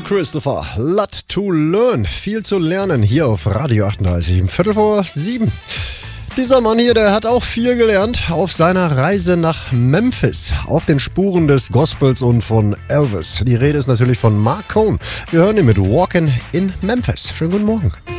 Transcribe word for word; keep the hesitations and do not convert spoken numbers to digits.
Christopher, lot to learn. Viel zu lernen hier auf Radio achtunddreißig, um Viertel vor sieben. Dieser Mann hier, der hat auch viel gelernt auf seiner Reise nach Memphis, auf den Spuren des Gospels und von Elvis. Die Rede ist natürlich von Marc Cohn. Wir hören ihn mit Walkin' in Memphis. Schönen guten Morgen.